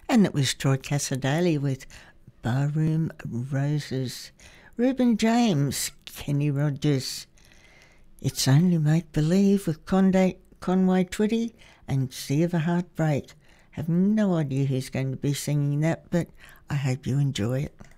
And it was Troy Cassar-Daley with Barroom Roses. Reuben James, Kenny Rogers, It's Only Make Believe with Conway Twitty and Sea of a Heartbreak. Have no idea who's going to be singing that, but I hope you enjoy it.